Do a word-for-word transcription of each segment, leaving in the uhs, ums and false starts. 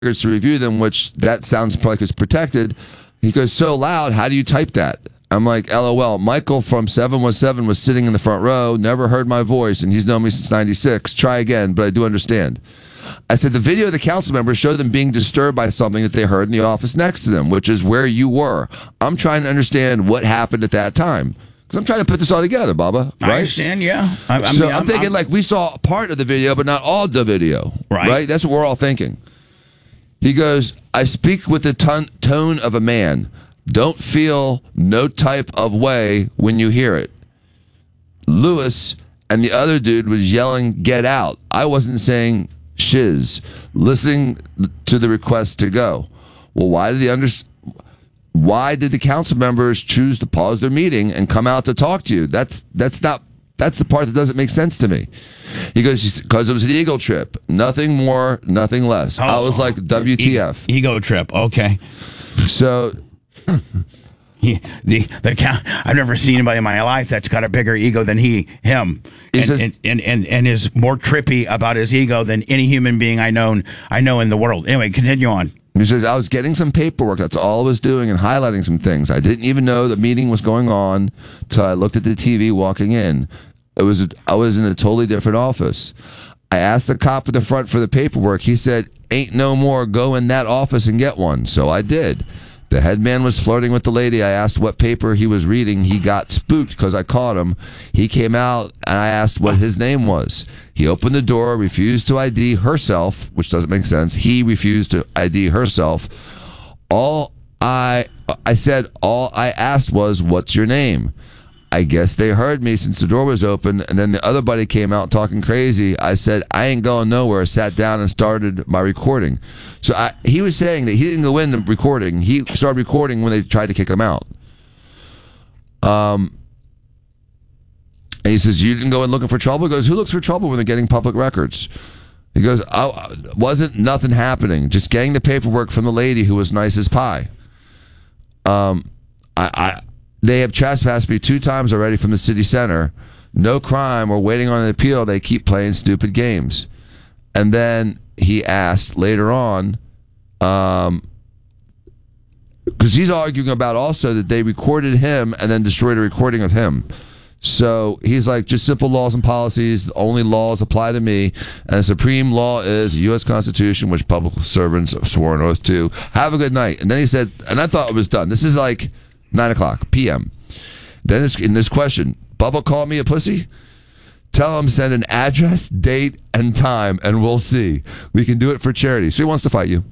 to review them, which that sounds like it's protected. He goes, so loud, how do you type that? I'm like, LOL, Michael from seven one seven was sitting in the front row, never heard my voice, and he's known me since ninety-six. Try again, but I do understand. I said, the video of the council members showed them being disturbed by something that they heard in the office next to them, which is where you were. I'm trying to understand what happened at that time. Because I'm trying to put this all together, Bubba. Right? I understand, yeah. I, I so mean, I'm, I'm thinking I'm, like we saw part of the video, but not all the video. Right. Right? That's what we're all thinking. He goes, I speak with the ton- tone of a man. Don't feel no type of way when you hear it. Lewis and the other dude was yelling, get out. I wasn't saying shiz. Listening to the request to go. Well, why did the under- why did the council members choose to pause their meeting and come out to talk to you? That's that's not that's the part that doesn't make sense to me. He goes, because it was an ego trip. Nothing more, nothing less. Oh, I was like, W T F. E- ego trip, okay. So He, the the count, I've never seen anybody in my life that's got a bigger ego than he him, He and, says- and, and, and and is more trippy about his ego than any human being I known I know in the world. Anyway, continue on. He says, I was getting some paperwork. That's all I was doing and highlighting some things. I didn't even know the meeting was going on till I looked at the T V walking in. It was a, I was in a totally different office. I asked the cop at the front for the paperwork. He said, ain't no more. Go in that office and get one. So I did. The head man was flirting with the lady. I asked what paper he was reading. He got spooked because I caught him. He came out, and I asked what his name was. He opened the door, refused to I D herself, which doesn't make sense. He refused to I D herself. All I I said, all I asked was, what's your name? I guess they heard me since the door was open, and then the other buddy came out talking crazy. I said, I ain't going nowhere, sat down and started my recording. So I, he was saying that he didn't go into recording. He started recording when they tried to kick him out. Um, and he says, you didn't go in looking for trouble? He goes, who looks for trouble when they're getting public records? He goes, oh, wasn't nothing happening. Just getting the paperwork from the lady who was nice as pie. Um, I... I They have trespassed me two times already from the city center. No crime. We're waiting on an appeal. They keep playing stupid games. And then he asked later on, um, because he's arguing about also that they recorded him and then destroyed a recording of him. So he's like, just simple laws and policies. Only laws apply to me. And the supreme law is the U S Constitution, which public servants swore an oath to. Have a good night. And then he said, and I thought it was done. This is like nine o'clock p.m. Then it's in this question, Bubba called me a pussy? Tell him send an address, date, and time, and we'll see. We can do it for charity. So he wants to fight you.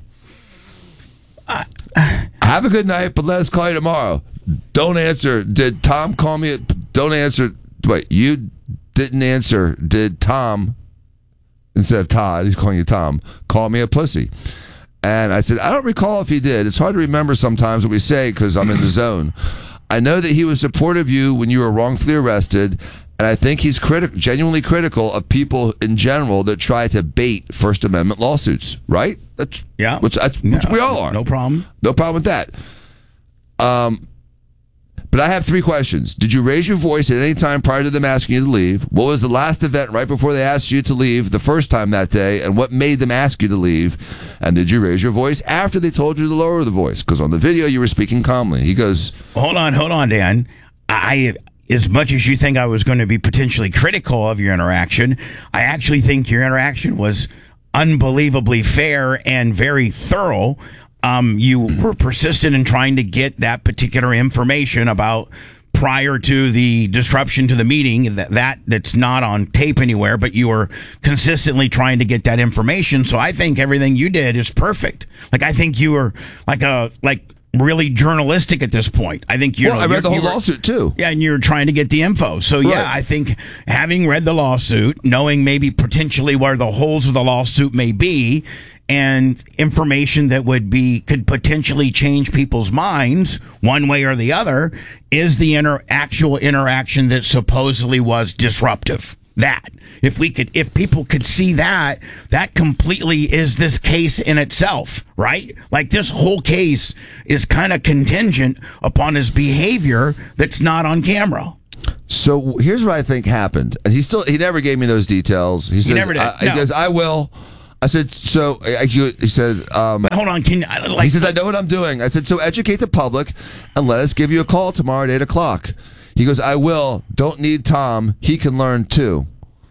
Uh, Have a good night, but let us call you tomorrow. Don't answer. Did Tom call me? A, don't answer. Wait, you didn't answer. Did Tom, instead of Todd, he's calling you Tom, call me a pussy? And I said, I don't recall if he did. It's hard to remember sometimes what we say because I'm in the zone. I know that he was supportive of you when you were wrongfully arrested, and I think he's criti- genuinely critical of people in general that try to bait First Amendment lawsuits, right? That's yeah, which, that's, which yeah, we all are. No problem. No problem with that. Um, but I have three questions. Did you raise your voice at any time prior to them asking you to leave? What was the last event right before they asked you to leave the first time that day? And what made them ask you to leave? And did you raise your voice after they told you to lower the voice? Because on the video, you were speaking calmly. He goes, hold on, hold on, Dan. I, as much as you think I was going to be potentially critical of your interaction, I actually think your interaction was unbelievably fair and very thorough. Um, you were persistent in trying to get that particular information about prior to the disruption to the meeting, that, that that's not on tape anywhere, but you were consistently trying to get that information. So I think everything you did is perfect. Like, I think you were like a, like really journalistic at this point. I think you well, know, I read the whole were, lawsuit too. Yeah. And you're trying to get the info. So yeah, right. I think having read the lawsuit, knowing maybe potentially where the holes of the lawsuit may be, and information that would be could potentially change people's minds one way or the other is the inter- actual interaction that supposedly was disruptive. That if we could, if people could see that, that completely is this case in itself, right? Like this whole case is kind of contingent upon his behavior that's not on camera. So here's what I think happened, and he still he never gave me those details. He says, he never did. I, No. He goes, I will. I said, so I, he said, um, But hold on, can I, like he says, I know what I'm doing. I said, so educate the public and let us give you a call tomorrow at eight o'clock. He goes, I will. Don't need Tom. He can learn too.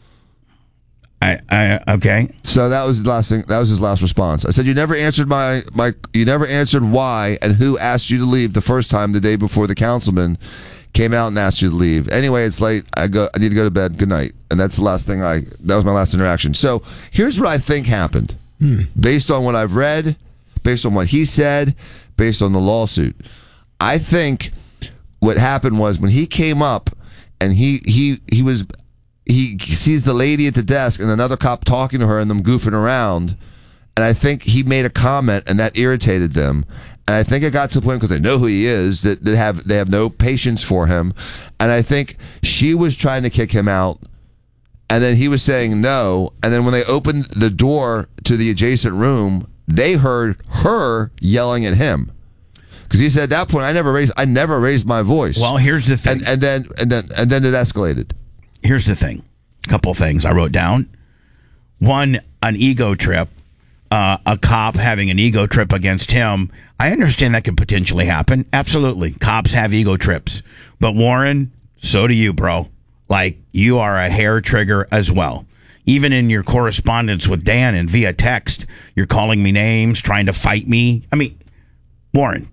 I, I okay. So that was the last thing. That was his last response. I said, you never answered my my. You never answered why and who asked you to leave the first time the day before the councilman came out and asked you to leave. Anyway, it's late. I go. I need to go to bed. Good night. And that's the last thing I. That was my last interaction. So here's what I think happened, hmm. based on what I've read, based on what he said, based on the lawsuit. I think what happened was when he came up and he he he was. He sees the lady at the desk and another cop talking to her and them goofing around. And I think he made a comment and that irritated them. And I think it got to the point because they know who he is that they have they have no patience for him. And I think she was trying to kick him out. And then he was saying no. And then when they opened the door to the adjacent room, they heard her yelling at him. Because he said at that point, I never raised I never raised my voice. Well, here's the thing. And, and then and then and then it escalated. Here's the thing. A couple things I wrote down. One, an ego trip. Uh, a cop having an ego trip against him. I understand that could potentially happen. Absolutely. Cops have ego trips. But Warren, so do you, bro. Like, you are a hair trigger as well. Even in your correspondence with Dan and via text, you're calling me names, trying to fight me. I mean, Warren,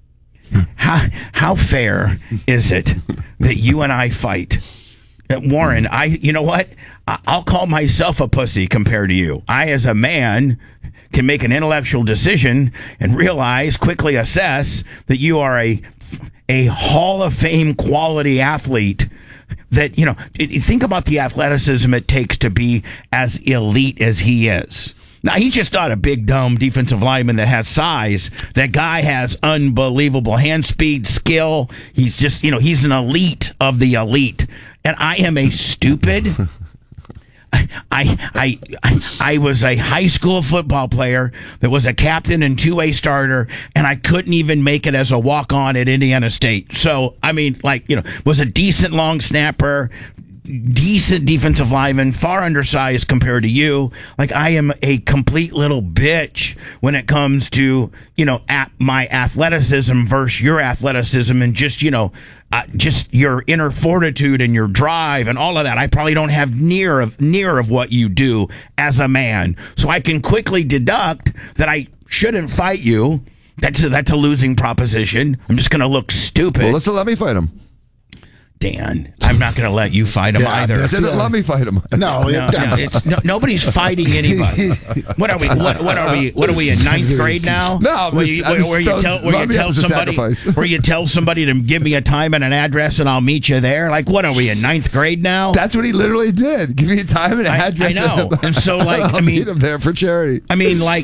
how, how fair is it that you and I fight? Warren, I, you know what? I'll call myself a pussy compared to you. I, as a man, can make an intellectual decision and realize, quickly assess that you are a, a Hall of Fame quality athlete. That, you know, think about the athleticism it takes to be as elite as he is. Now, he's just not a big, dumb defensive lineman that has size. That guy has unbelievable hand speed, skill. He's just, you know, he's an elite of the elite. And I am a stupid... I, I, I, I was a high school football player that was a captain and two-way starter, and I couldn't even make it as a walk-on at Indiana State. So, I mean, like, you know, was a decent long snapper, decent defensive lineman, far undersized compared to you. Like, I am a complete little bitch when it comes to, you know, at my athleticism versus your athleticism and just, you know, uh, just your inner fortitude and your drive and all of that. I probably don't have near of near of what you do as a man. So I can quickly deduct that I shouldn't fight you. That's a, that's a losing proposition. I'm just going to look stupid. Well, let's let me fight him. Dan, I'm not going to let you fight him yeah, either. I said, let me fight him. No, no, no, it's, no nobody's fighting anybody. What are we? What, what are we? What are we in ninth grade now? No, where you, where, where you tell, where you tell somebody, where you tell somebody to give me a time and an address and I'll meet you there. Like, what are we in ninth grade now? That's what he literally did. Give me a time and an I, address. I know. And so, like, I'll I mean, meet him there for charity. I mean, like.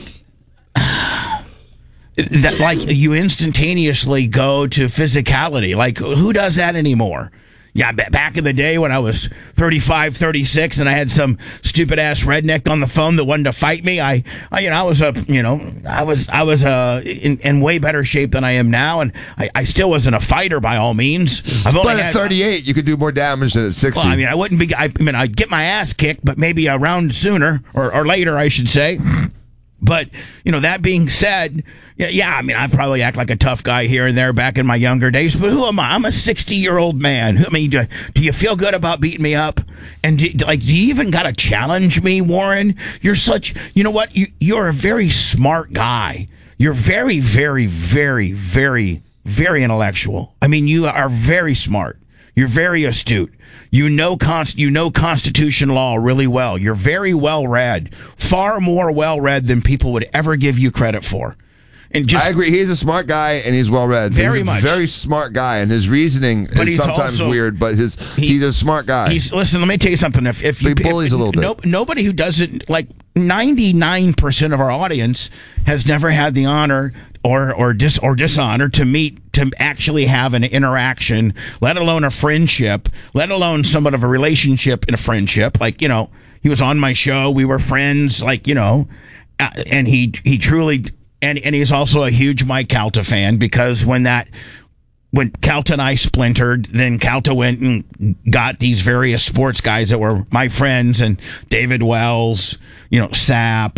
That like you instantaneously go to physicality. Like, who does that anymore? Yeah, back in the day when I was thirty-five, thirty-six and I had some stupid ass redneck on the phone that wanted to fight me, I, I you know, I was a, you know, I was, I was uh, in, in way better shape than I am now, and I, I still wasn't a fighter by all means. I've only but at had, thirty-eight, you could do more damage than at sixty. Well, I mean, I wouldn't be, I, I mean, I'd get my ass kicked, but maybe a round sooner or, or later, I should say. But, you know, that being said, yeah, yeah, I mean, I probably act like a tough guy here and there back in my younger days, but who am I? I'm a sixty-year-old man. I mean, do, do you feel good about beating me up? And, do, like, do you even got to challenge me, Warren? You're such, you know what? You, you're a very smart guy. You're very, very, very, very, very intellectual. I mean, you are very smart. You're very astute. You know, const- you know Constitution law really well. You're very well read, far more well read than people would ever give you credit for. And just, I agree. He's a smart guy and he's well read. Very he's a much. Very smart guy, and his reasoning but is sometimes also, weird. But his he, he's a smart guy. He's listen. Let me tell you something. If if you he bullies if, a little bit, no, nobody who doesn't like ninety-nine percent of our audience has never had the honor or or dis or dishonor to meet to actually have an interaction, let alone a friendship, let alone somewhat of a relationship in a friendship. Like, you know, he was on my show. We were friends. Like, you know, uh, and he he truly. And and he's also a huge Mike Calta fan, because when that when Calta and I splintered, then Calta went and got these various sports guys that were my friends, and David Wells, you know, Sapp,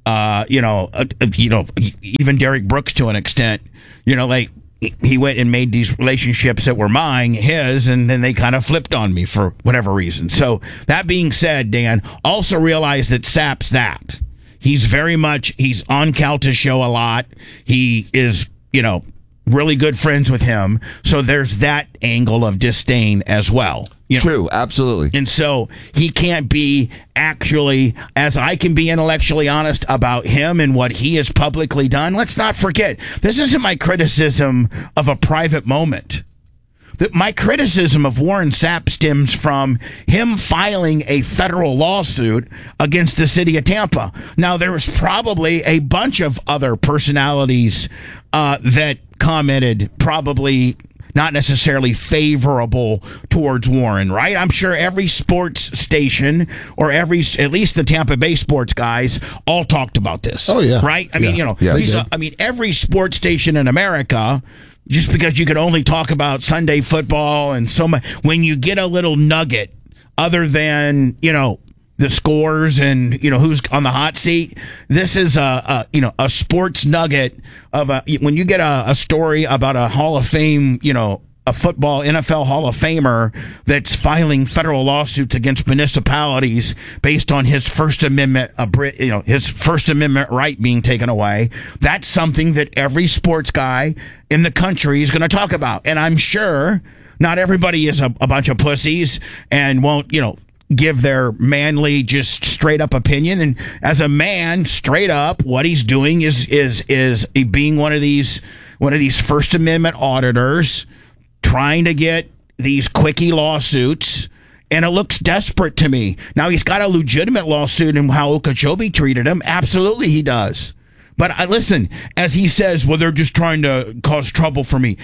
uh, you know, uh, you know, even Derek Brooks to an extent, you know, like he went and made these relationships that were mine, his, and then they kind of flipped on me for whatever reason. So that being said, Dan, also realize that Sapp's that. He's very much, he's on Calta's show a lot. He is, you know, really good friends with him. So there's that angle of disdain as well. You know? True, absolutely. And so he can't be actually, as I can be intellectually honest about him and what he has publicly done. Let's not forget, this isn't my criticism of a private moment. That my criticism of Warren Sapp stems from him filing a federal lawsuit against the city of Tampa. Now, there was probably a bunch of other personalities uh, that commented, probably not necessarily favorable towards Warren, right? I'm sure every sports station or every, at least the Tampa Bay sports guys, all talked about this. Oh, yeah. Right? I yeah. mean, you know, yeah, these are, I mean, every sports station in America, just because you could only talk about Sunday football and so much, when you get a little nugget other than, you know, the scores and, you know, who's on the hot seat, this is a, a you know, a sports nugget of a, when you get a, a story about a Hall of Fame, you know, a football N F L Hall of Famer that's filing federal lawsuits against municipalities based on his First Amendment, you know, his First Amendment right being taken away. That's something that every sports guy in the country is going to talk about. And I'm sure not everybody is a, a bunch of pussies and won't, you know, give their manly, just straight up opinion. And as a man, straight up, what he's doing is is is being one of these one of these First Amendment auditors, trying to get these quickie lawsuits, and it looks desperate to me. Now, he's got a legitimate lawsuit in how Okeechobee treated him. Absolutely, he does. But I listen, as he says, well, they're just trying to cause trouble for me.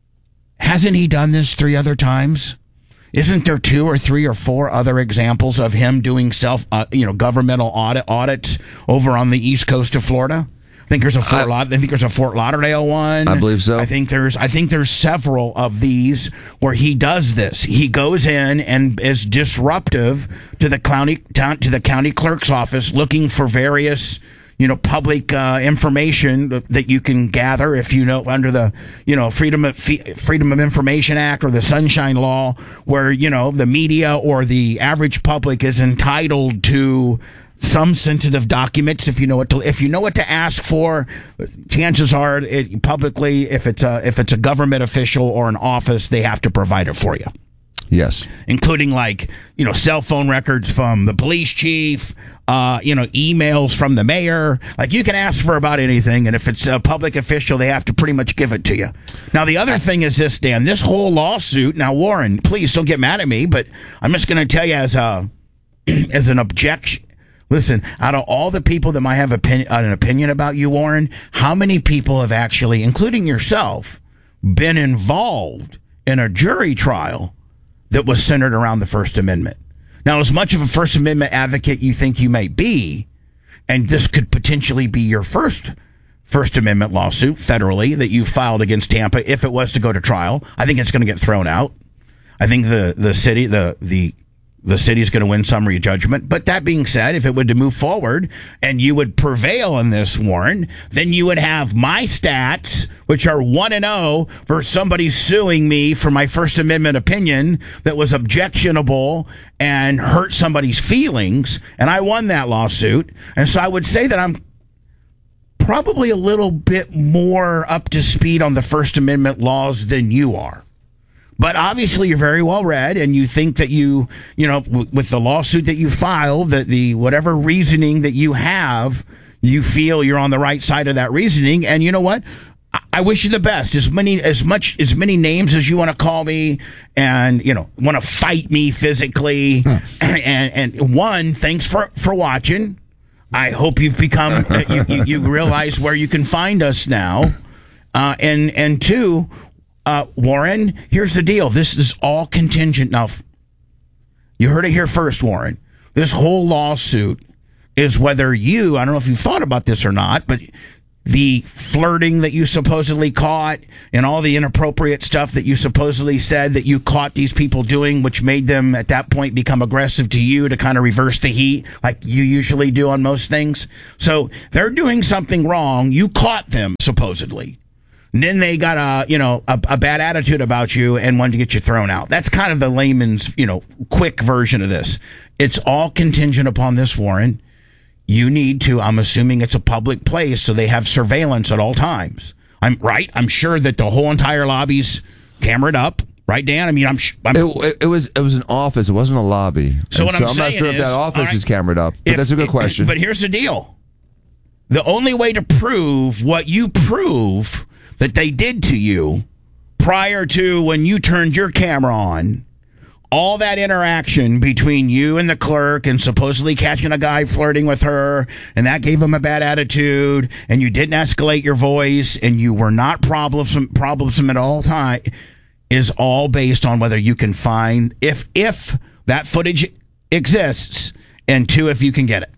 Hasn't he done this three other times? Isn't there two or three or four other examples of him doing self, uh, you know, governmental audit audits over on the east coast of Florida? I think there's a Fort. I, Laud- I think there's a Fort Lauderdale one. I believe so. I think there's. I think there's several of these where he does this. He goes in and is disruptive to the county to the county clerk's office, looking for various, you know, public uh, information that you can gather if you know under the, you know, Freedom of Freedom of Information Act or the Sunshine Law, where, you know, the media or the average public is entitled to some sensitive documents. If you know what to if you know what to ask for, chances are it, publicly, if it's a if it's a government official or an office, they have to provide it for you. Yes, including, like, you know, cell phone records from the police chief, uh, you know, emails from the mayor. Like, you can ask for about anything, and if it's a public official, they have to pretty much give it to you. Now, the other thing is this, Dan, this whole lawsuit. Now, Warren, please don't get mad at me, but I'm just going to tell you as a as an objection. Listen, out of all the people that might have opinion, an opinion about you, Warren, how many people have actually, including yourself, been involved in a jury trial that was centered around the First Amendment? Now, as much of a First Amendment advocate you think you may be, and this could potentially be your first First Amendment lawsuit federally that you filed against Tampa, if it was to go to trial, I think it's going to get thrown out. I think the, the city, the, the, the city is going to win summary judgment. But that being said, if it were to move forward and you would prevail in this, Warren, then you would have my stats, which are one and oh, versus somebody suing me for my First Amendment opinion that was objectionable and hurt somebody's feelings. And I won that lawsuit. And so I would say that I'm probably a little bit more up to speed on the First Amendment laws than you are. But obviously, you're very well read, and you think that you, you know, w- with the lawsuit that you filed, that the whatever reasoning that you have, you feel you're on the right side of that reasoning. And you know what? I, I wish you the best. As many, as much, as many names as you want to call me, and you know, want to fight me physically. Huh. And and one, thanks for for watching. I hope you've become uh, you, you you realize where you can find us now. Uh, and and two. Uh, Warren, here's the deal. This is all contingent. Now, you heard it here first, Warren. This whole lawsuit is whether you, I don't know if you've thought about this or not, but the flirting that you supposedly caught and all the inappropriate stuff that you supposedly said that you caught these people doing, which made them at that point become aggressive to you to kind of reverse the heat like you usually do on most things. So they're doing something wrong. You caught them supposedly. And then they got a, you know, a, a bad attitude about you and wanted to get you thrown out. That's kind of the layman's, you know, quick version of this. It's all contingent upon this, Warren. You need to, I'm assuming it's a public place, so they have surveillance at all times. I'm right. I'm sure that the whole entire lobby's cameraed up. Right, Dan? I mean, I'm. Sh- I'm it, it was it was an office. It wasn't a lobby. So and what so I'm, I'm saying not sure is, if that office right, is cameraed up. But if, that's a good question. But here's the deal: the only way to prove what you prove that they did to you prior to when you turned your camera on, all that interaction between you and the clerk and supposedly catching a guy flirting with her, and that gave him a bad attitude, and you didn't escalate your voice, and you were not problemsome, problemsome at all time, is all based on whether you can find, if if that footage exists, and two, if you can get it.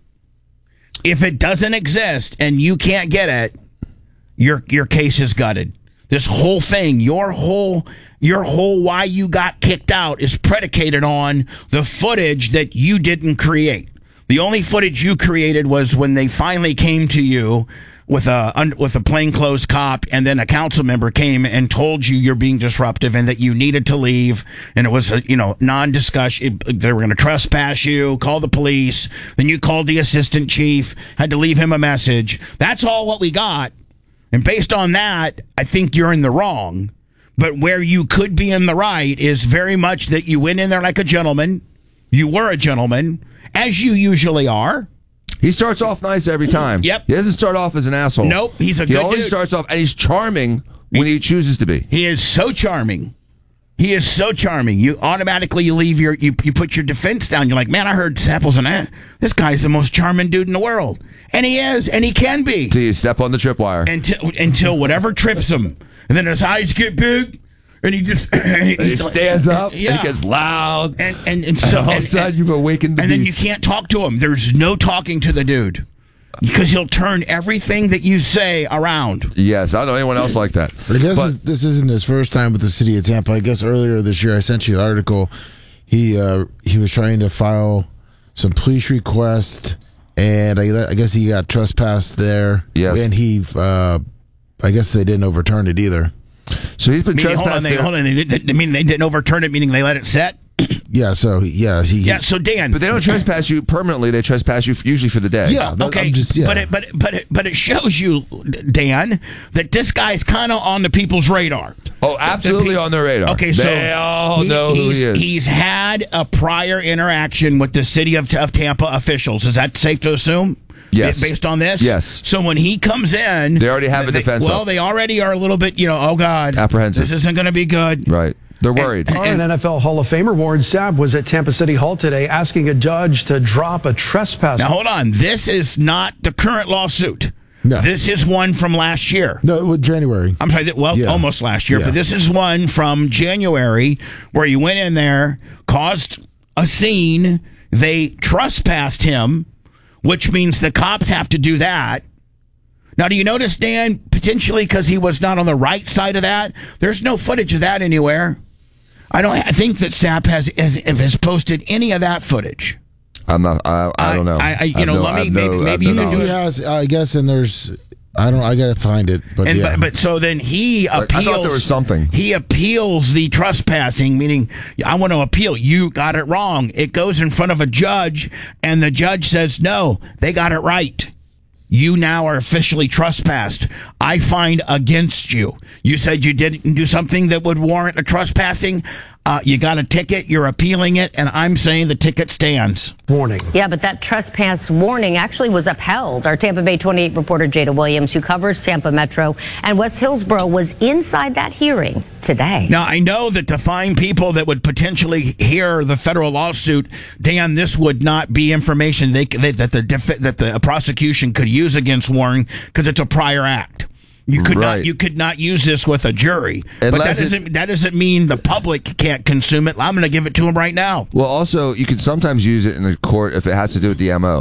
If it doesn't exist and you can't get it, your your case is gutted. This whole thing, your whole your whole why you got kicked out is predicated on the footage that you didn't create. The only footage you created was when they finally came to you with a with a plainclothes cop, and then a council member came and told you you're being disruptive and that you needed to leave, and it was a you know non-discussion. They were going to trespass you, call the police. Then you called the assistant chief, had to leave him a message. That's all what we got. And based on that, I think you're in the wrong. But where you could be in the right is very much that you went in there like a gentleman. You were a gentleman, as you usually are. He starts off nice every time. Yep. He doesn't start off as an asshole. Nope, he's a he good always dude. starts off, and he's charming when he chooses to be. He is so charming. He is so charming. You automatically you leave your you, you put your defense down. You're like, man, I heard Sapples and that. This guy's the most charming dude in the world, and he is, and he can be. Till you step on the tripwire. Until until whatever trips him, and then his eyes get big, and he just and he, he stands up. Yeah. And he gets loud. And and, and so and all and, of a sudden and, you've awakened the and beast. then you can't talk to him. There's no talking to the dude. Because he'll turn everything that you say around. Yes, I don't know anyone else like that. I guess But- this, this isn't his first time with the city of Tampa. I guess earlier this year I sent you the article. He uh, he was trying to file some police request, and I, I guess he got trespassed there. Yes. And he, uh, I guess they didn't overturn it either. So he's been Meaning, hold on, trespassed they, there. hold on. They, didn't- I mean, they didn't overturn it, meaning they let it set? Yeah, so yeah, he, Yeah, so Dan. But they don't trespass you permanently. They trespass you f- usually for the day. Yeah. that- Okay, I'm just- yeah. but it but it, but it, but it shows you, Dan, that this guy's kind of on the people's radar. Oh, absolutely The pe- on their radar. Okay, so they all he- know who he's, he is. He's had a prior interaction with the city of, of Tampa officials. Is that safe to assume? Yes. Based on this? Yes. So when he comes in... They already have a they- defense Well, up. they already are a little bit, you know, oh, God. Apprehensive. This isn't going to be good. Right. They're worried. And- An N F L Hall of Famer Warren Sapp was at Tampa City Hall today asking a judge to drop a trespass. Now, hold on. This is not the current lawsuit. No. This is one from last year. no, with January. I'm sorry, th- well, Yeah. almost last year, Yeah. but this is one from January where you went in there, caused a scene, they trespassed him, which means the cops have to do that. Now, do you notice, Dan, potentially because he was not on the right side of that, there's no footage of that anywhere. I don't I think that Sapp has, has has posted any of that footage. I'm not. I, I don't know. I- I- you have know, no- let me- I have no- maybe- I have maybe no you can do knowledge. He has, I guess, and there's, I don't, I gotta find it, but And yeah. but, but so then he Like, I appeals. thought there was something. He appeals the trespassing, meaning I want to appeal. You got it wrong. It goes in front of a judge, and the judge says no, they got it right. You now are officially trespassed. I find against you. You said you didn't do something that would warrant a trespassing. Uh, you got a ticket. You're appealing it, and I'm saying the ticket stands. Warning. Yeah, but that trespass warning actually was upheld. Our Tampa Bay twenty-eight reporter Jada Williams, who covers Tampa Metro and West Hillsborough, was inside that hearing today. Now, I know that to find people that would potentially hear the federal lawsuit, Dan, this would not be information they, they, that the def- that the prosecution could use against Warren because it's a prior act. You could Right. not you could not use this with a jury. but that Unless it- doesn't that doesn't mean the public can't consume it. I'm going to give it to him right now. Well, also, you can sometimes use it in a court if it has to do with the M O.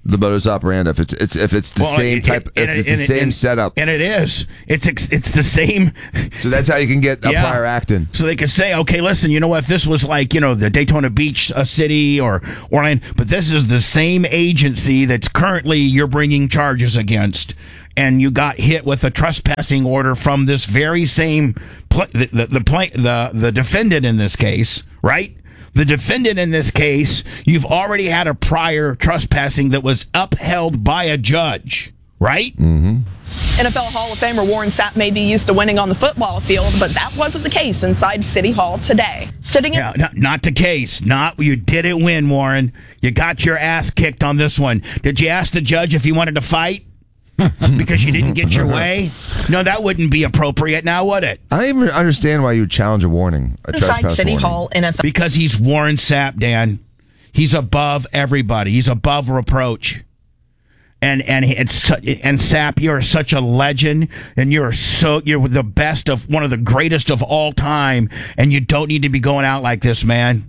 the modus operandi. If it's it's if it's the Well, same it- type, it- if and it's it- the and same it- setup, and it is. It's ex- it's the same. so that's how you can get a Yeah. prior acting. So they could say, okay, listen, you know what? If this was like, you know, the Daytona Beach uh, city or Orlando, but this is the same agency that's currently you're bringing charges against, and you got hit with a trespassing order from this very same pl- the the the, pla- the the defendant in this case, right? The defendant in this case, you've already had a prior trespassing that was upheld by a judge, right? Mm-hmm. N F L Hall of Famer Warren Sapp may be used to winning on the football field, but that wasn't the case inside City Hall today. Sitting in Yeah, not, not the case. Not you didn't win, Warren. You got your ass kicked on this one. Did you ask the judge if he wanted to fight because you didn't get your way? No, that wouldn't be appropriate now, would it? I don't even understand why you would challenge a warning, a inside trespass City warning. Hall, N F L. Because he's Warren Sapp, Dan. He's above everybody. He's above reproach. And and it's su- and Sapp, you're such a legend, and you're so you're the best of one of the greatest of all time, and you don't need to be going out like this, man.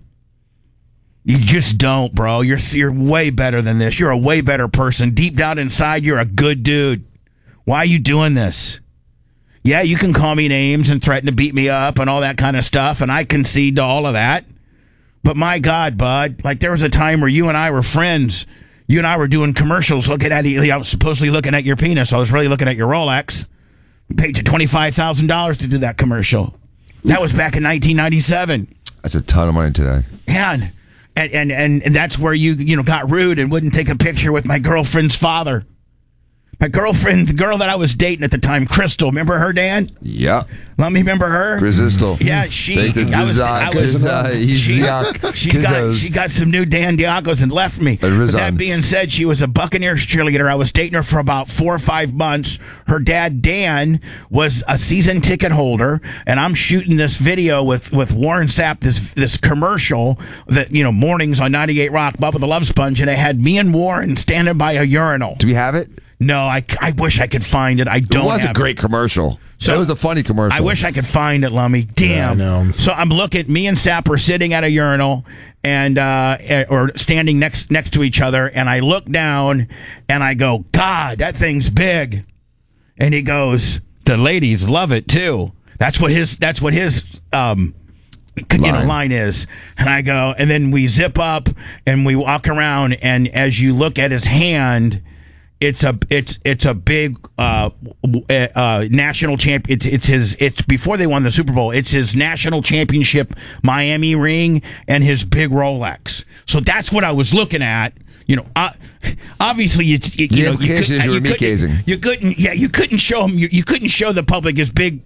You just don't, bro. You're you're way better than this. You're a way better person. Deep down inside, you're a good dude. Why are you doing this? Yeah, you can call me names and threaten to beat me up and all that kind of stuff, and I concede to all of that. But my God, bud, like there was a time where you and I were friends. You and I were doing commercials looking at you. I was supposedly looking at your penis. I was really looking at your Rolex. I paid you twenty-five thousand dollars to do that commercial. That was back in nineteen ninety-seven. That's a ton of money today. And, and, and, and, and that's where you, you know, got rude and wouldn't take a picture with my girlfriend's father. My girlfriend, the girl that I was dating at the time, Crystal. Remember her, Dan? Yeah, Let me remember her. Resistal. Yeah, she. Take the I was, Dizak, I was, Dizak, he's she, Ziak, she got Kizzos. she got some new Dan Diagos and left me. But Rizan. that being said, she was a Buccaneers cheerleader. I was dating her for about four or five months. Her dad Dan was a season ticket holder, and I'm shooting this video with, with Warren Sapp, this this commercial that you know mornings on ninety-eight Rock, Bubba the Love Sponge, and it had me and Warren standing by a urinal. Do we have it? No, I, I wish I could find it. I It don't. was a have great it. commercial. So- it was a funny commercial. I wish I could find it, Lummy. Damn. Yeah, I know. So I'm looking. Me and Sapp are sitting at a urinal, and uh, eh, or standing next next to each other, and I look down, and I go, God, that thing's big. And he goes, the ladies love it too. That's what his. That's what his. Um, you know, Line. line is. And I go, and then we zip up and we walk around, and as you look at his hand. It's a it's it's a big uh, uh, national champ. It's it's his it's before they won the Super Bowl. It's his national championship Miami ring and his big Rolex. So that's what I was looking at. You know, uh, obviously, it's you, The you know you, implication is you were couldn't- meat-gazing. you couldn't yeah you couldn't show him you, you couldn't show the public his big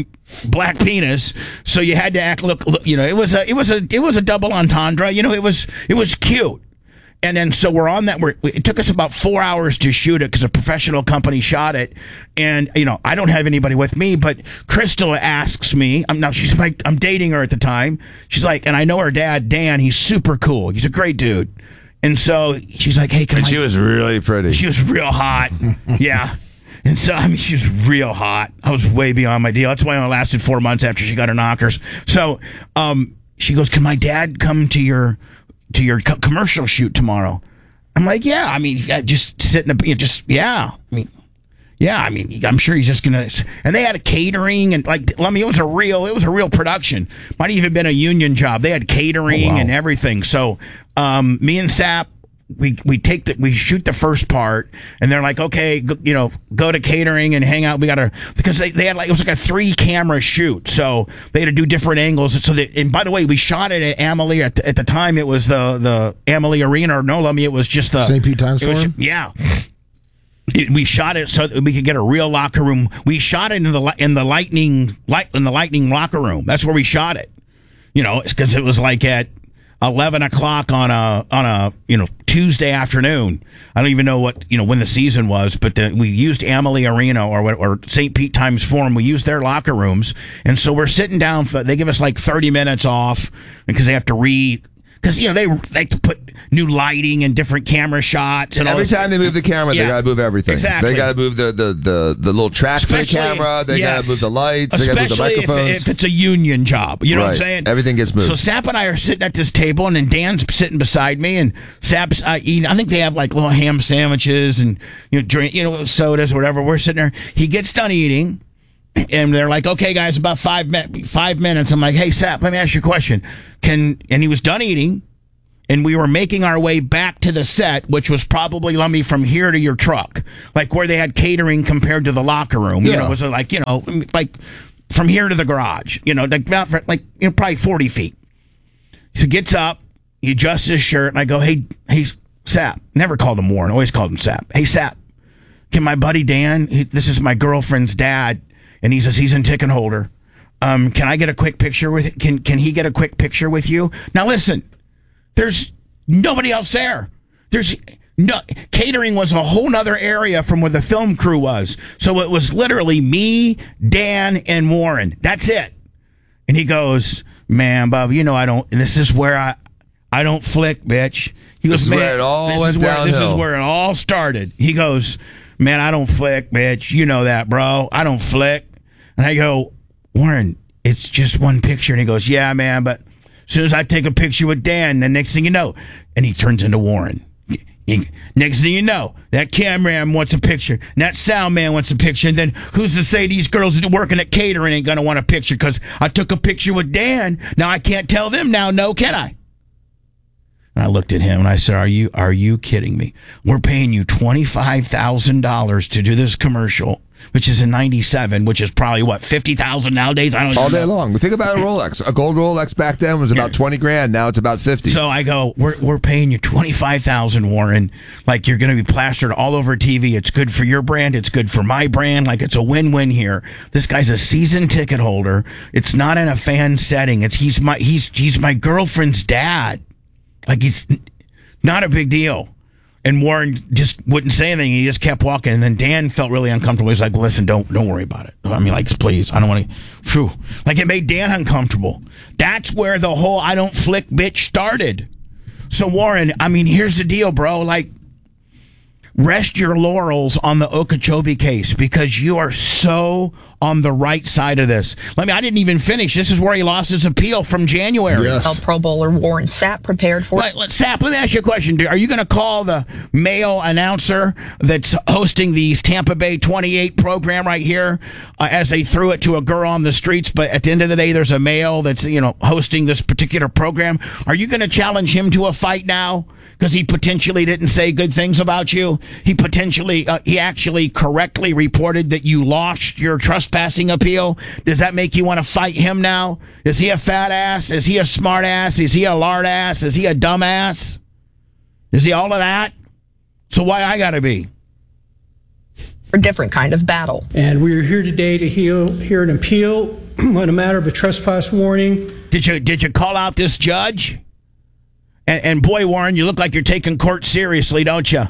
black penis. So you had to act look, look you know it was a it was a it was a double entendre. You know it was it was cute. And then, so we're on that. We're, it took us about four hours to shoot it because a professional company shot it. And, you know, I don't have anybody with me, but Crystal asks me, I'm now, she's like, I'm dating her at the time. She's like, and I know her dad, Dan, he's super cool. He's a great dude. And so she's like, hey, can And I? she was really pretty. She was real hot. Yeah. And so, I mean, she was real hot. I was way beyond my deal. That's why I only lasted four months after she got her knockers. So, um, she goes, can my dad come to your, to your co- commercial shoot tomorrow? I'm like, yeah, I mean, yeah, just sitting, a, you know, just, yeah, I mean, yeah, I mean, I'm sure he's just gonna, and they had a catering and like, I mean, it was a real, it was a real production. Might have even been a union job. They had catering Oh, wow. and everything. So, um, me and Sapp, we we take the we shoot the first part, and they're like, okay, go, you know, go to catering and hang out. We gotta because they, they had like it was like a three camera shoot, so they had to do different angles. So that and by the way, we shot it at Amalie at the, at the time. It was the the Amalie Arena or no, let me. It was just the Saint Pete Times it was- Forum? Yeah. It, we shot it so that we could get a real locker room. We shot it in the li- in the lightning light in the lightning locker room. That's where we shot it. You know, because it was like at eleven o'clock on a on a you know Tuesday afternoon. I don't even know what you know when the season was, but the, we used Amalie Arena or what- or Saint Pete Times Forum. We used their locker rooms, and so we're sitting down. For, they give us like thirty minutes off because they have to re. because you know they like to put new lighting and different camera shots. And every all time they move the camera, Yeah. they got to move everything. Exactly. They got to move the, the, the, the little track for the Especially- camera. They got yes. to move the lights. They got to move the Especially if, microphones. if it's a union job. You know what I'm Right. saying? Everything gets moved. So Sap and I are sitting at this table, and then Dan's sitting beside me, and Sap's uh, eating. I think they have like little ham sandwiches and you know drink, you know, sodas or whatever. We're sitting there. He gets done eating, and they're like, "Okay, guys, about five mi- five minutes." I'm like, "Hey, Sap, let me ask you a question. Can?" And he was done eating. And we were making our way back to the set, which was probably, Lummy, from here to your truck. Like where they had catering compared to the locker room. You Yeah. know, it was like, you know, like from here to the garage. You know, like, not for, like you know, probably forty feet. So he gets up, he adjusts his shirt, and I go, hey, hey, Sap. Never called him Warren, always called him Sap. Hey, Sap, can my buddy Dan, he, this is my girlfriend's dad, and he's a season ticket holder. Um, can I get a quick picture with, can, can he get a quick picture with you? Now listen. There's nobody else there. There's no catering was a whole nother area from where the film crew was. So it was literally me, Dan, and Warren. That's it. And he goes, man, Bob, you know I don't. And this is where I, I don't flick, bitch. He goes, This is man, where it all this went is where, This is downhill. where it all started. He goes, man, I don't flick, bitch. You know that, bro. I don't flick. And I go, Warren, it's just one picture. And he goes, yeah, man, but. As soon as I take a picture with Dan, the next thing you know, and he turns into Warren. He, next thing you know, that cameraman wants a picture, and that sound man wants a picture, and then who's to say these girls that are working at catering ain't gonna want a picture because I took a picture with Dan. Now I can't tell them now, no, can I? And I looked at him and I said, "Are you are you kidding me? We're paying you twenty-five thousand dollars to do this commercial." Which is in ninety-seven, which is probably what fifty thousand nowadays. I don't All even day know. long. Think about a Rolex. A gold Rolex back then was about twenty grand. Now it's about fifty. So I go, we're we're paying you twenty five thousand, Warren. Like you're going to be plastered all over T V. It's good for your brand. It's good for my brand. Like it's a win win here. This guy's a season ticket holder. It's not in a fan setting. It's he's my he's he's my girlfriend's dad. Like he's not a big deal. And Warren just wouldn't say anything. He just kept walking. And then Dan felt really uncomfortable. He's like, well, listen, don't don't worry about it. I mean, like, please, I don't want to. Phew. Like, it made Dan uncomfortable. That's where the whole I don't flick bitch started. So, Warren, I mean, here's the deal, bro. Like, rest your laurels on the Okeechobee case because you are so on the right side of this. Let me, I didn't even finish. This is where he lost his appeal from January. Yes. Pro Bowler Warren Sapp prepared for Let, let, Sap, let me ask you a question. Do- Are you going to call the male announcer that's hosting the Tampa Bay twenty-eight program right here uh, as they threw it to a girl on the streets, but at the end of the day, there's a male that's, you know, hosting this particular program? Are you going to challenge him to a fight now? Because he potentially didn't say good things about you. He potentially, uh, he actually correctly reported that you lost your trespassing appeal. Does that make you want to fight him now? Is he a fat ass? Is he a smart ass? Is he a lard ass? Is he a dumb ass? Is he all of that? So why I gotta be? a different kind of battle. And we are here today to heal, hear an appeal on a matter of a trespass warning. Did you did you call out this judge? And, and boy, Warren, you look like you're taking court seriously, don't you?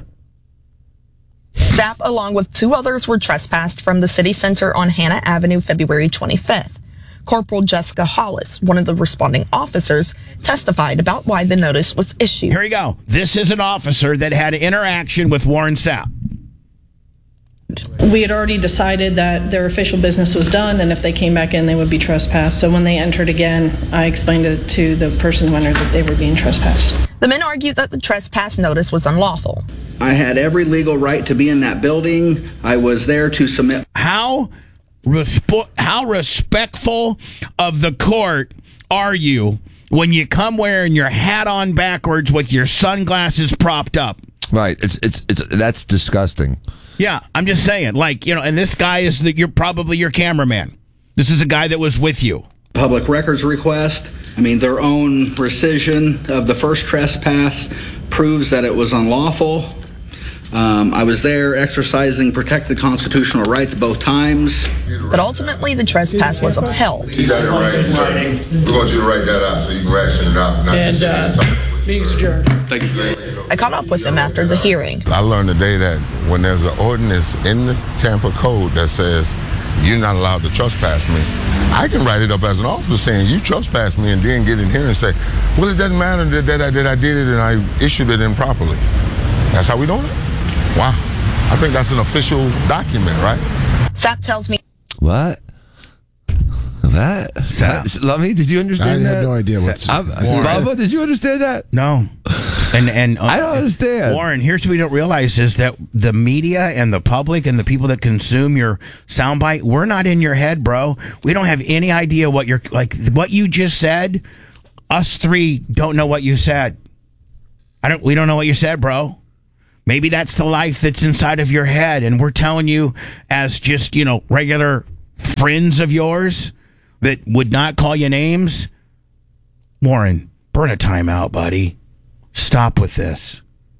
Sapp, along with two others, were trespassed from the city center on Hannah Avenue February twenty-fifth. Corporal Jessica Hollis, one of the responding officers, testified about why the notice was issued. Here you go. This is an officer that had an interaction with Warren Sapp. We had already decided that their official business was done, and if they came back in, they would be trespassed. So when they entered again, I explained it to the person who entered that they were being trespassed. The men argued that the trespass notice was unlawful. I had every legal right to be in that building. I was there to submit. How resp- how respectful of the court are you when you come wearing your hat on backwards with your sunglasses propped up? Right. It's it's it's that's disgusting. Yeah, I'm just saying. Like, you know, and this guy is the, you're probably your cameraman. This is a guy that was with you. Public records request. I mean, their own rescission of the first trespass proves that it was unlawful. Um, I was there exercising protected constitutional rights both times. But ultimately, the trespass was upheld. You got it right, sir. We want you to write that out so you can ration it out. Not And uh, meeting's adjourned. Thank you. I caught up with them after the hearing. I learned today that when there's an ordinance in the Tampa Code that says you're not allowed to trespass me. I can write it up as an officer saying you trespassed me and then get in here and say, well, it doesn't matter that, that, I, that I did it and I issued it improperly. That's how we doing it? Wow. I think that's an official document, right? Sapp tells me. What? What? That, Lummy, did you understand I that? have no idea what's. I'm, Bubba, did you understand that? No. And and uh, I don't understand. Warren, here's what we don't realize is that the media and the public and the people that consume your soundbite, we're not in your head, bro. We don't have any idea what you're like. What you just said. Us three don't know what you said. I don't. We don't know what you said, bro. Maybe that's the life that's inside of your head, and we're telling you as just, you know, regular friends of yours that would not call you names. Warren, burn a timeout, buddy. Stop with this.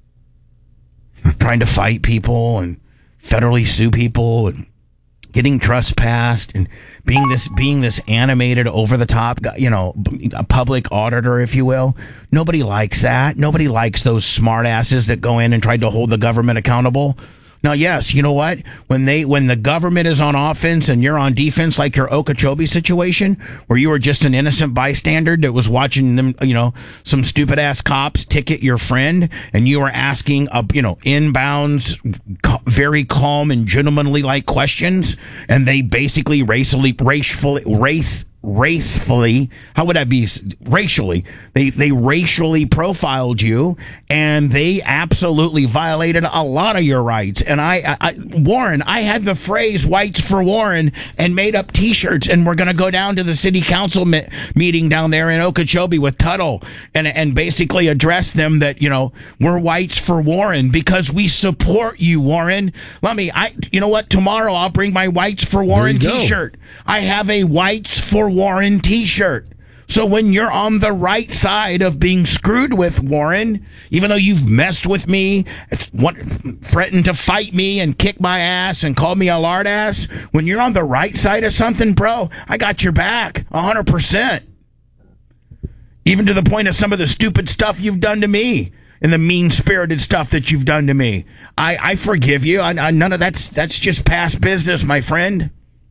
Trying to fight people and federally sue people and getting trespassed and being this being this animated, over the top, you know, a public auditor, if you will. Nobody likes that. Nobody likes those smart asses that go in and try to hold the government accountable. Now, yes, you know what? When they when the government is on offense and you're on defense, like your Okeechobee situation, where you were just an innocent bystander that was watching them, you know, some stupid ass cops ticket your friend, and you were asking, uh, you know, inbounds, very calm and gentlemanly like questions, and they basically racially, racially, race. racefully, how would that be? Racially, they they racially profiled you, and they absolutely violated a lot of your rights. And I, I, I Warren, I had the phrase "Whites for Warren" and made up T-shirts, and we're going to go down to the city council me- meeting down there in Okeechobee with Tuttle, and and basically address them that, you know, we're whites for Warren because we support you, Warren. Let me, I, you know what? Tomorrow I'll bring my "Whites for Warren" T-shirt. I have a "Whites for Warren" T-shirt. So when you're on the right side of being screwed with, Warren, even though you've messed with me, threatened to fight me and kick my ass and call me a lard ass, when you're on the right side of something, bro, I got your back one hundred percent. Even to the point of some of the stupid stuff you've done to me and the mean-spirited stuff that you've done to me. I, I forgive you. I, I, none of that's that's just past business, my friend.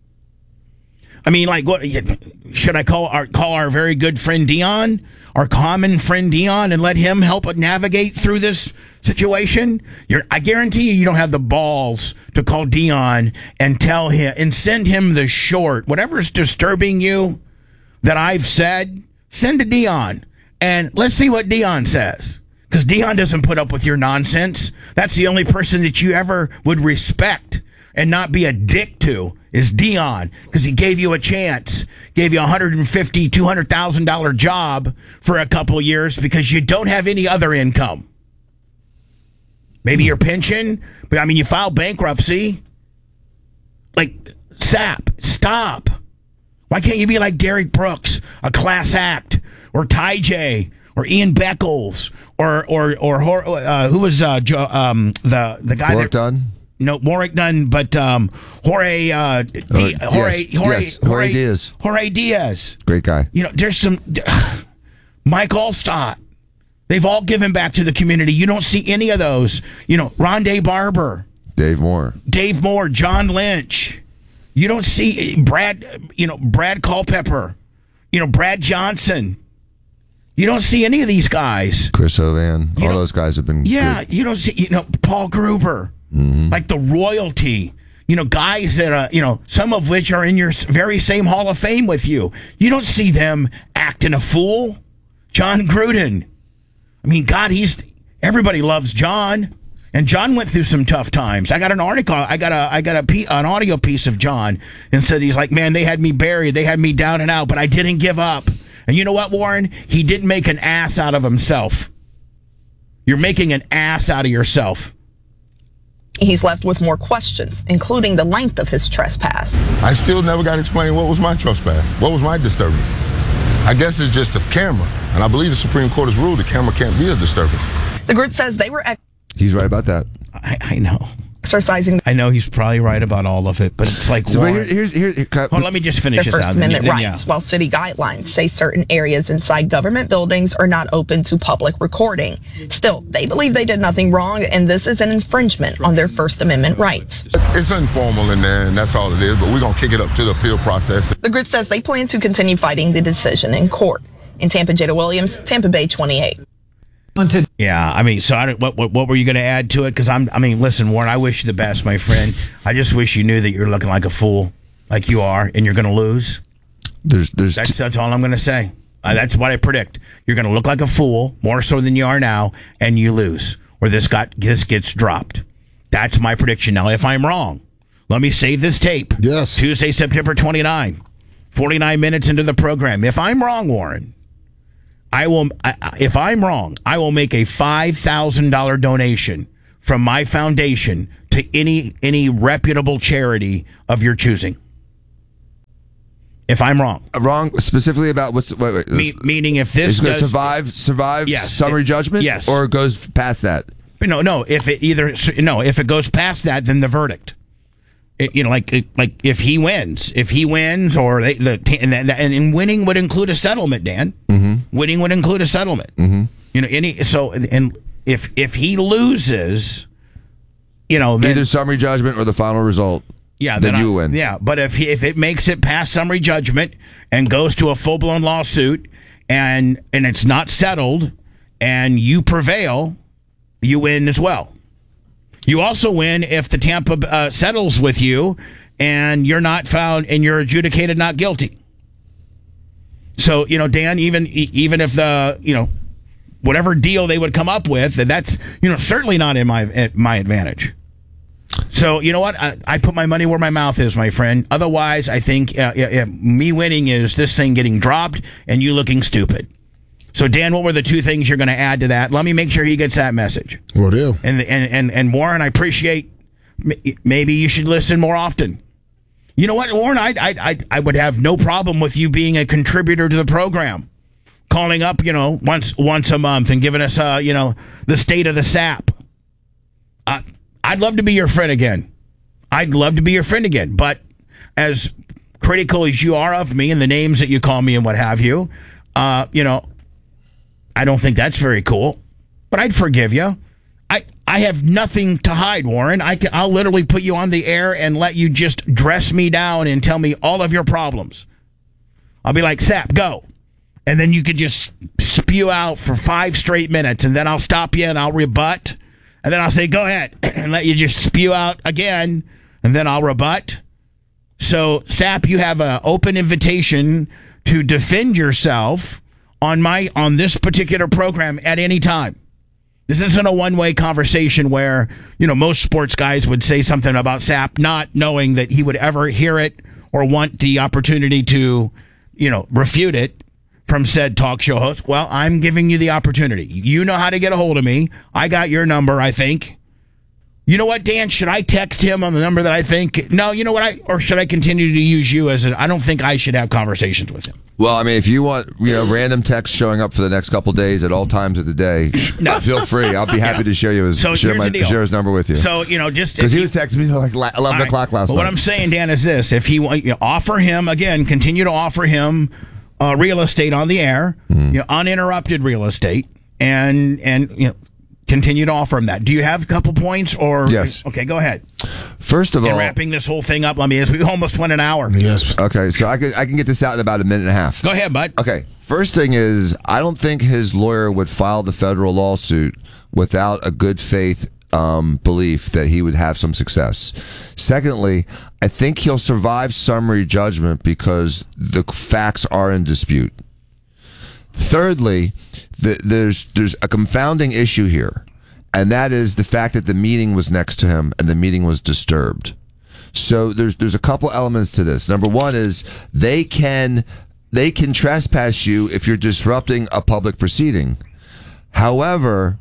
I mean, like, what should I call our call our very good friend Dion, our common friend Dion, and let him help navigate through this situation? You're, I guarantee you, you don't have the balls to call Dion and tell him and send him the short, whatever's disturbing you that I've said. Send to Dion, and let's see what Dion says. Because Dion doesn't put up with your nonsense. That's the only person that you ever would respect and not be a dick to is Dion, because he gave you a chance, gave you a one hundred fifty thousand dollars, two hundred thousand dollars job for a couple years because you don't have any other income. Maybe your pension, but I mean, you filed bankruptcy. Like, Sapp, stop. Why can't you be like Derek Brooks, a class act, or Ty J, or Ian Beckles, or or or uh, who was uh, Joe, um, the the guy Warwick that Dunn? No, Warwick Dunn, but um, Jorge, uh, D- uh, Jorge, yes, Jorge, yes, Jorge, Jorge Diaz. Jorge Diaz. Great guy. You know, there's some Mike Allstott. They've all given back to the community. You don't see any of those. You know, Rondé Barber, Dave Moore, Dave Moore, John Lynch. You don't see Brad. You know, Brad Culpepper. You know, Brad Johnson. You don't see any of these guys. Chris Ovan. You all know, those guys have been. Yeah, good. you don't see. You know, Paul Gruber. Mm-hmm. Like the royalty, you know, guys that are, you know, some of which are in your very same Hall of Fame with you. You don't see them acting a fool. John Gruden. I mean, God, he's, everybody loves John. And John went through some tough times. I got an article, I got a, I got a, an audio piece of John and said, he's like, man, they had me buried. They had me down and out, but I didn't give up. And you know what, Warren? He didn't make an ass out of himself. You're making an ass out of yourself. He's left with more questions, including the length of his trespass. I still never got explained what was my trespass. What was my disturbance? I guess it's just the camera. And I believe the Supreme Court has ruled the camera can't be a disturbance. The group says they were... Ex- He's right about that. I, I know. exercising I know he's probably right about all of it, but it's like, So but Warren, here, here's here. here hold on, let me just finish their this First out. Amendment Then, yeah. rights, while city guidelines say certain areas inside government buildings are not open to public recording. Still, they believe they did nothing wrong, and this is an infringement on their First Amendment rights. It's informal in there, and that's all it is, but we're going to kick it up to the appeal process. The group says they plan to continue fighting the decision in court. In Tampa, Jada Williams, Tampa Bay twenty-eight. Yeah, I mean, so I don't, what, what what were you going to add to it? Because I'm, I mean, listen, Warren, I wish you the best, my friend. I just wish you knew that you're looking like a fool, like you are, and you're going to lose. There's, there's. That's that's all I'm going to say. Uh, that's what I predict. You're going to look like a fool, more so than you are now, and you lose, or this got this gets dropped. That's my prediction. Now, if I'm wrong, let me save this tape. Yes. Tuesday, September twenty-ninth, forty-nine minutes into the program. If I'm wrong, Warren, I will. I, if I'm wrong, I will make a five thousand dollar donation from my foundation to any any reputable charity of your choosing. If I'm wrong, Wrong specifically about what's wait, wait, Me, meaning if this is going to does, survive survive Yes, summary it- judgment, yes. or it goes past that. no, no. If it either no, if it goes past that, then the verdict. It, you know, like like if he wins, if he wins, or they, the and, and and winning would include a settlement, Dan. Mm-hmm. Winning would include a settlement. Mm-hmm. You know, any so and if if he loses, you know, then, Either summary judgment or the final result. yeah, then I- you win. Yeah, but if he, if it makes it past summary judgment and goes to a full blown lawsuit and and it's not settled and you prevail, you win as well. You also win if the Tampa uh, settles with you and you're not found and you're adjudicated not guilty. So, you know, Dan, even even if the, you know, whatever deal they would come up with, that's, you know, certainly not in my at my advantage. So, you know what? I, I put my money where my mouth is, my friend. Otherwise, I think uh, yeah, yeah, me winning is this thing getting dropped and you looking stupid. So, Dan, what were the two things you're going to add to that? Let me make sure he gets that message. Will do. And and and, and Warren, I appreciate. Maybe you should listen more often. You know what, Warren? I I I I would have no problem with you being a contributor to the program, calling up, you know, once once a month and giving us, uh, you know, the state of the S A P. Uh, I'd love to be your friend again. I'd love to be your friend again. But as critical as you are of me and the names that you call me and what have you, uh, you know. I don't think that's very cool, but I'd forgive you. I, I have nothing to hide, Warren. I can, I'll literally put you on the air and let you just dress me down and tell me all of your problems. I'll be like, Sap, go. And then you could just spew out for five straight minutes, and then I'll stop you and I'll rebut. And then I'll say, go ahead, and let you just spew out again, and then I'll rebut. So, Sap, you have an open invitation to defend yourself on my on this particular program at any time. This isn't a one-way conversation where, you know, most sports guys would say something about Sap not knowing that he would ever hear it or want the opportunity to, you know, refute it from said talk show host. Well, I'm giving you the opportunity. You know how to get a hold of me. I got your number, I think. You know what, Dan? Should I text him on the number that I think? No, you know what? I or should I continue to use you as a? I don't think I should have conversations with him. Well, I mean, if you want, you know, random text showing up for the next couple days at all times of the day, No. feel free. I'll be happy Yeah. to share you his So share, here's my, the deal. share his number with you. So, you know, just Because if he you- was texting me like la- eleven All right. o'clock last But night. What I'm saying, Dan, is this: if he want, you know, offer him again, continue to offer him uh, real estate on the air, Mm-hmm. you know, uninterrupted real estate, and and you know, continue to offer him that. Do you have a couple points or Yes. Okay, go ahead. First of And all, wrapping this whole thing up, let me. As we almost went an hour. Yes. okay, so I can I can get this out in about a minute and a half. Go ahead, bud. Okay, first thing is, I don't think his lawyer would file the federal lawsuit without a good faith um, belief that he would have some success. Secondly, I think he'll survive summary judgment because the facts are in dispute. Thirdly, the, there's there's a confounding issue here, and that is the fact that the meeting was next to him and the meeting was disturbed. So there's there's a couple elements to this. Number one is they can they can trespass you if you're disrupting a public proceeding. However,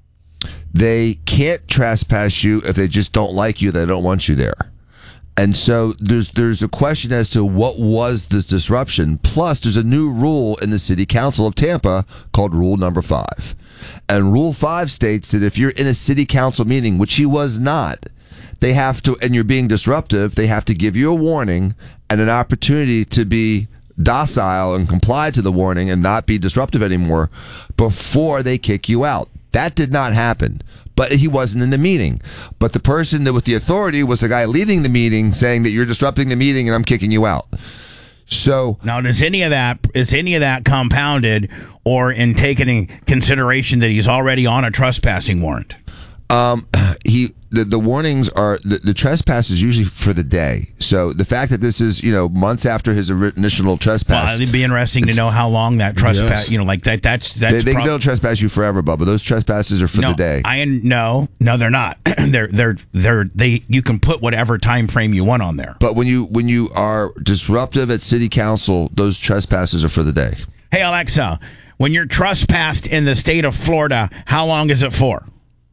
they can't trespass you if they just don't like you, they don't want you there. And so there's there's a question as to what was this disruption. Plus, there's a new rule in the City Council of Tampa called Rule Number Five. And Rule Five states that if you're in a City Council meeting, which he was not, they have to, and you're being disruptive, they have to give you a warning and an opportunity to be docile and comply to the warning and not be disruptive anymore before they kick you out. That did not happen. But he wasn't in the meeting. But the person that with the authority was the guy leading the meeting saying that you're disrupting the meeting and I'm kicking you out. So now, does any of that is any of that compounded or in taking in consideration that he's already on a trespassing warrant? Um, he the, the warnings are the, the trespass is usually for the day. So the fact that this is, you know, months after his initial trespass, well, it'd be interesting to know how long that trespass. Yes. You know, like that. That's that's. They, they prob- don't trespass you forever, Bubba. Those trespasses are for no, the day. I no, no, they're not. they're they're they're they. You can put whatever time frame you want on there. But when you when you are disruptive at city council, those trespasses are for the day. Hey Alexa, when you're trespassed in the state of Florida, how long is it for?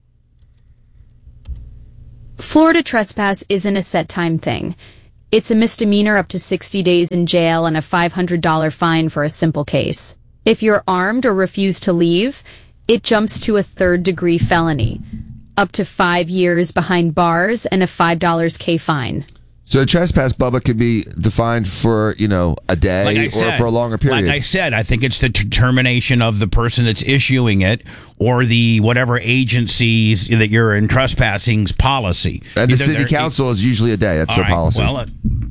Florida trespass isn't a set time thing. It's a misdemeanor up to sixty days in jail and a five hundred dollars fine for a simple case. If you're armed or refuse to leave, it jumps to a third degree felony, up to five years behind bars and a five dollars K fine. So trespass, Bubba, could be defined for, you know, a day like or said, for a longer period. Like I said, I think it's the determination of the person that's issuing it or the whatever agencies that you're in trespassing's policy. And the Either city council is usually a day. That's their right, policy. Well, uh,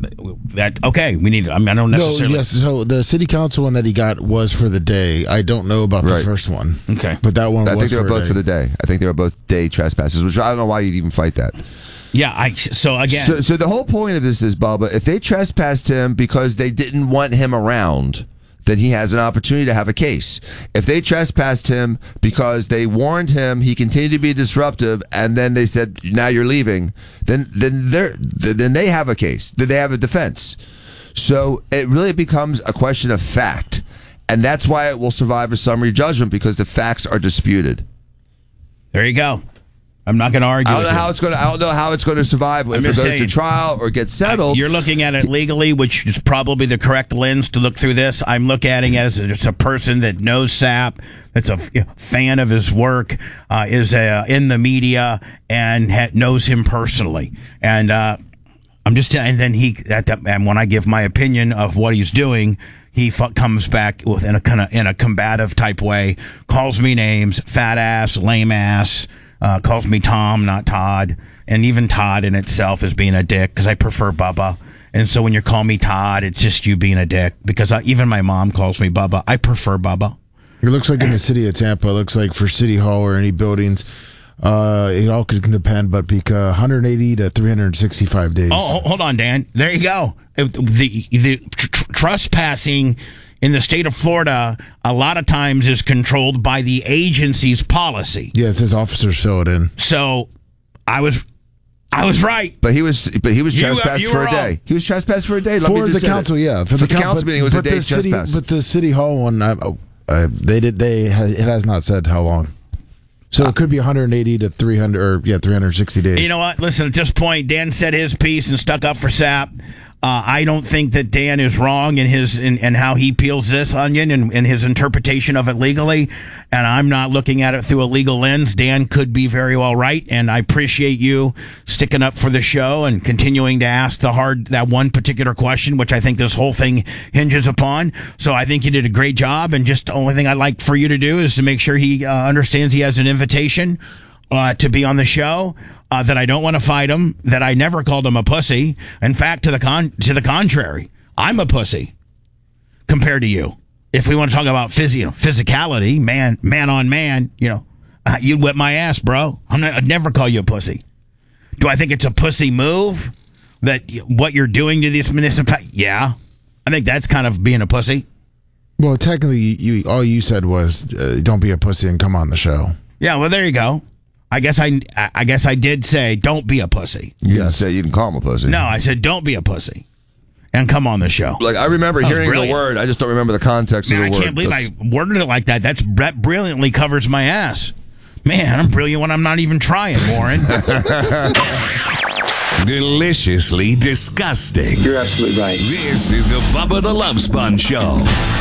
that okay. We need. I mean, I don't necessarily. No, yes. So the city council one that he got was for the day. I don't know about Right. the first one. Okay, but that one. I was think they were for both a for the day. I think they were both day trespasses, which I don't know why you'd even fight that. Yeah, I so again. So, so the whole point of this is, Bubba, if they trespassed him because they didn't want him around, then he has an opportunity to have a case. If they trespassed him because they warned him he continued to be disruptive, and then they said, "Now you're leaving," then then they then they have a case. Then they have a defense. So it really becomes a question of fact, and that's why it will survive a summary judgment because the facts are disputed. There you go. I'm not going to argue. I don't with know you. how it's going to. I don't know how it's going to survive if I'm it just goes saying, to trial or gets settled. You're looking at it legally, which is probably the correct lens to look through this. I'm looking at it as it's a person that knows Sapp, that's a fan of his work, uh, is uh, in the media and ha- knows him personally. And uh, I'm just telling. And then he, at that, and when I give my opinion of what he's doing, he f- comes back with in a kind of in a combative type way, calls me names, fat ass, lame ass. Uh, calls me Tom, not Todd. And even Todd in itself is being a dick because I prefer Bubba. And so when you call me Todd, it's just you being a dick because I, even my mom calls me Bubba. I prefer Bubba. It looks like in the city of Tampa, it looks like for City Hall or any buildings, uh, it all could depend, but because one hundred eighty to three hundred sixty-five days. Oh, hold on, Dan. There you go. The, the tr- trespassing in the state of Florida, a lot of times is controlled by the agency's policy. Yeah, it says officers fill it in. So I was I was right. But he was but he was You, uh, trespassed you for were a day. wrong. He was trespassed for a day. Let me For just the say council, that. yeah. For the, coun- council but- meeting, it was a but day the city- trespass. But the City Hall one, I, uh, they did. They it has not said how long. So it could be one hundred eighty to three hundred, or yeah, three hundred sixty days. You know what? Listen, at this point, Dan said his piece and stuck up for Sapp. Uh, I don't think that Dan is wrong in his in, in how he peels this onion and, and his interpretation of it legally. And I'm not looking at it through a legal lens. Dan could be very well right, and I appreciate you sticking up for the show and continuing to ask the hard that one particular question, which I think this whole thing hinges upon. So I think you did a great job. And just the only thing I'd like for you to do is to make sure he uh, understands he has an invitation Uh, to be on the show, uh, that I don't want to fight him, that I never called him a pussy. In fact, to the con- to the contrary, I'm a pussy compared to you. If we want to talk about phys- you know, physicality, man, man on man, you know, uh, you'd whip my ass, bro. I'm not, I'd never call you a pussy. Do I think it's a pussy move that y- what you're doing to these municipalities? Yeah, I think that's kind of being a pussy. Well, technically, you all you said was uh, don't be a pussy and come on the show. Yeah, well, there you go. I guess I, I guess I did say don't be a pussy. You didn't say you didn't call him a pussy. No, I said don't be a pussy, and come on the show. Like I remember That was hearing brilliant. the word, I just don't remember the context Man, of the I word. can't believe That's- I worded it like that. That's that brilliantly covers my ass. Man, I'm brilliant when I'm not even trying, Warren. Deliciously disgusting. You're absolutely right. This is the Bubba the Love Sponge Show.